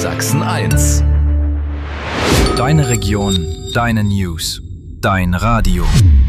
Sachsen 1. Deine Region, deine News, dein Radio.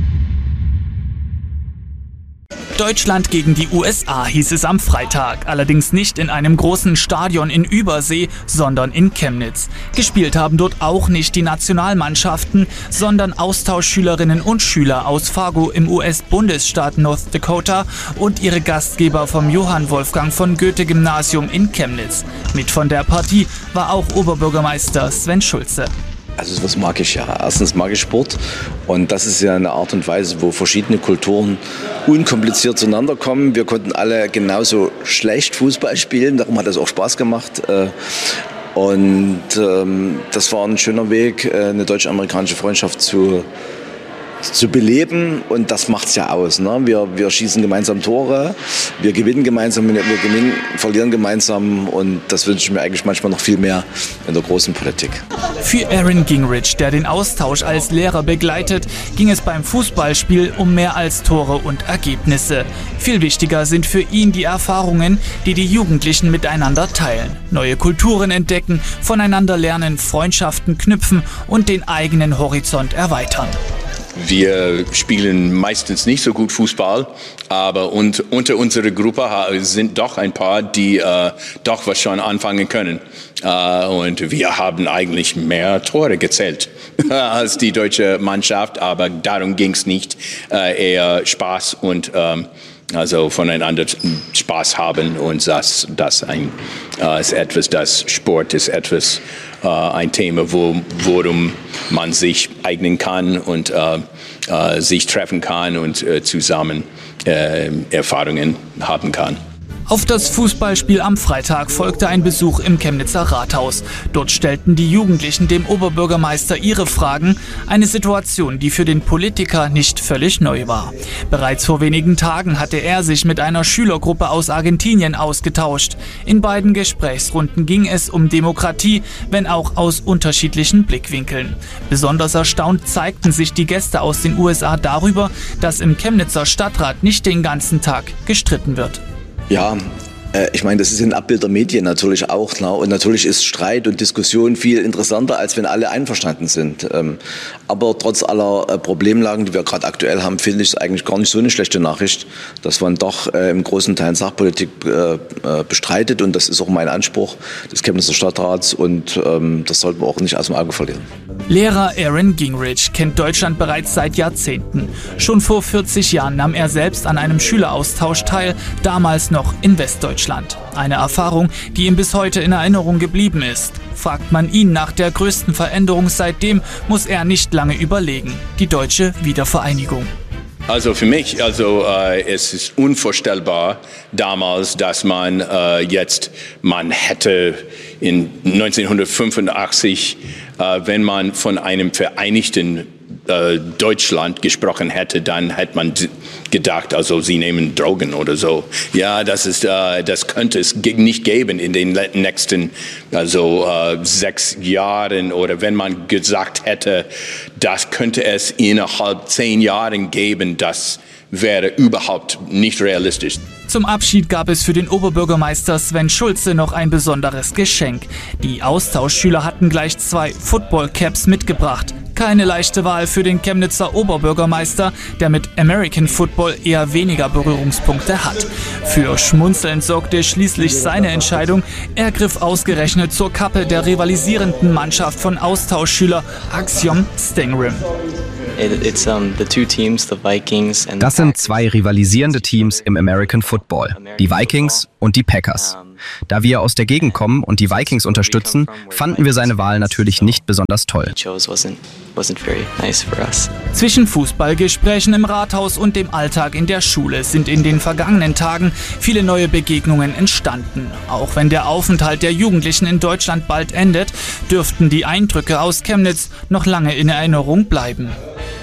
Deutschland gegen die USA hieß es am Freitag, allerdings nicht in einem großen Stadion in Übersee, sondern in Chemnitz. Gespielt haben dort auch nicht die Nationalmannschaften, sondern Austauschschülerinnen und Schüler aus Fargo im US-Bundesstaat North Dakota und ihre Gastgeber vom Johann Wolfgang von Goethe-Gymnasium in Chemnitz. Mit von der Partie war auch Oberbürgermeister Sven Schulze. Also sowas mag ich ja. Erstens mag ich Sport und das ist ja eine Art und Weise, wo verschiedene Kulturen unkompliziert zueinander kommen. Wir konnten alle genauso schlecht Fußball spielen, darum hat es auch Spaß gemacht. Und das war ein schöner Weg, eine deutsch-amerikanische Freundschaft zu beleben, und das macht's ja aus. Ne? Wir schießen gemeinsam Tore, wir gewinnen gemeinsam, verlieren gemeinsam, und das wünsche ich mir eigentlich manchmal noch viel mehr in der großen Politik. Für Aaron Gingrich, der den Austausch als Lehrer begleitet, ging es beim Fußballspiel um mehr als Tore und Ergebnisse. Viel wichtiger sind für ihn die Erfahrungen, die die Jugendlichen miteinander teilen. Neue Kulturen entdecken, voneinander lernen, Freundschaften knüpfen und den eigenen Horizont erweitern. Wir spielen meistens nicht so gut Fußball, aber unter unserer Gruppe sind doch ein paar, die doch was schon anfangen können. Und wir haben eigentlich mehr Tore gezählt als die deutsche Mannschaft, aber darum ging es nicht. Eher Spaß und also voneinander Spaß haben, und das ist etwas, das Sport ist etwas, ein Thema, worum man sich eignen kann und sich treffen kann und zusammen Erfahrungen haben kann. Auf das Fußballspiel am Freitag folgte ein Besuch im Chemnitzer Rathaus. Dort stellten die Jugendlichen dem Oberbürgermeister ihre Fragen, eine Situation, die für den Politiker nicht völlig neu war. Bereits vor wenigen Tagen hatte er sich mit einer Schülergruppe aus Argentinien ausgetauscht. In beiden Gesprächsrunden ging es um Demokratie, wenn auch aus unterschiedlichen Blickwinkeln. Besonders erstaunt zeigten sich die Gäste aus den USA darüber, dass im Chemnitzer Stadtrat nicht den ganzen Tag gestritten wird. Ja, ich meine, das ist ein Abbild der Medien natürlich auch. Ne? Und natürlich ist Streit und Diskussion viel interessanter, als wenn alle einverstanden sind. Aber trotz aller Problemlagen, die wir gerade aktuell haben, finde ich es eigentlich gar nicht so eine schlechte Nachricht, dass man doch im großen Teil Sachpolitik bestreitet. Und das ist auch mein Anspruch des Chemnitzer Stadtrats. Und das sollten wir auch nicht aus dem Auge verlieren. Lehrer Aaron Gingrich kennt Deutschland bereits seit Jahrzehnten. Schon vor 40 Jahren nahm er selbst an einem Schüleraustausch teil, damals noch in Westdeutschland. Eine Erfahrung, die ihm bis heute in Erinnerung geblieben ist. Fragt man ihn nach der größten Veränderung seitdem, muss er nicht lange überlegen: die deutsche Wiedervereinigung. Also für mich, es ist unvorstellbar damals, dass man hätte in 1985, wenn man von einem vereinigten Deutschland gesprochen hätte, dann hätte man gedacht, also sie nehmen Drogen oder so. Ja, das könnte es nicht geben in den nächsten 6 Jahren, oder wenn man gesagt hätte, das könnte es innerhalb 10 Jahren geben, das wäre überhaupt nicht realistisch. Zum Abschied gab es für den Oberbürgermeister Sven Schulze noch ein besonderes Geschenk. Die Austauschschüler hatten gleich 2 Football-Caps mitgebracht. Keine leichte Wahl für den Chemnitzer Oberbürgermeister, der mit American Football eher weniger Berührungspunkte hat. Für Schmunzeln sorgte schließlich seine Entscheidung. Er griff ausgerechnet zur Kappe der rivalisierenden Mannschaft von Austauschschüler Axiom Stingrim. Das sind 2 rivalisierende Teams im American Football, die Vikings und die Packers. Da wir aus der Gegend kommen und die Vikings unterstützen, fanden wir seine Wahl natürlich nicht besonders toll. Zwischen Fußballgesprächen im Rathaus und dem Alltag in der Schule sind in den vergangenen Tagen viele neue Begegnungen entstanden. Auch wenn der Aufenthalt der Jugendlichen in Deutschland bald endet, dürften die Eindrücke aus Chemnitz noch lange in Erinnerung bleiben.